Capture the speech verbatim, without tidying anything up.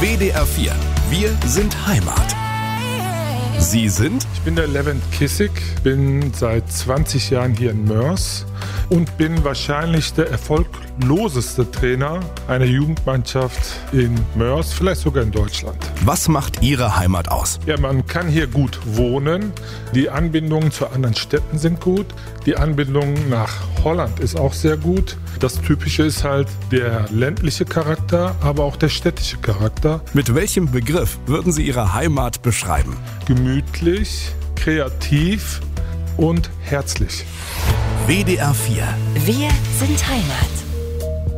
W D R vier. Wir sind Heimat. Sie sind? Ich bin der Levent Kissig, bin seit zwanzig Jahren hier in Moers und bin wahrscheinlich der erfolgloseste Trainer einer Jugendmannschaft in Moers, vielleicht sogar in Deutschland. Was macht Ihre Heimat aus? Ja, man kann hier gut wohnen. Die Anbindungen zu anderen Städten sind gut. Die Anbindung nach Holland ist auch sehr gut. Das Typische ist halt der ländliche Charakter, aber auch der städtische Charakter. Mit welchem Begriff würden Sie Ihre Heimat beschreiben? Gemütlich, kreativ und herzlich. W D R vier. Wir sind Heimat.